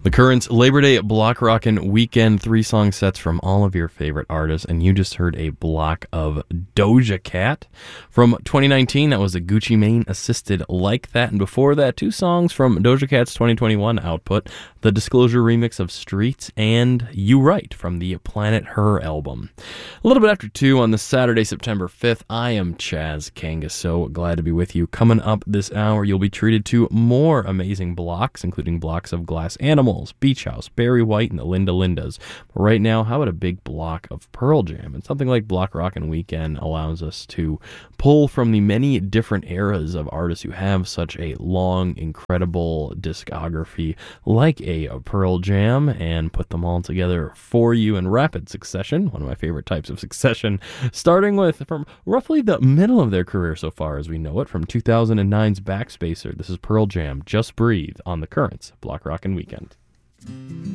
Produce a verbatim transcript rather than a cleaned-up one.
The Currents Labor Day Block Rockin' Weekend, three song sets from all of your favorite artists, and you just heard a block of Doja Cat from twenty nineteen. That was a Gucci Mane assisted Like That, and before that, two songs from Doja Cat's twenty twenty-one output, the Disclosure remix of Streets and You Right from the Planet Her album. A little bit after two on this Saturday, September fifth, I am Chaz Kanga, so glad to be with you. Coming up this hour, you'll be treated to more amazing blocks, including blocks of Glass Animals, Beach House, Barry White, and the Linda Lindas. But right now, how about a big block of Pearl Jam? And something like Block Rockin' Weekend allows us to pull from the many different eras of artists who have such a long, incredible discography like a Pearl Jam and put them all together for you in rapid succession, one of my favorite types of succession, starting with from roughly the middle of their career so far as we know it, from two thousand nine's Backspacer. This is Pearl Jam, Just Breathe, on the Currents Block Rockin' Weekend.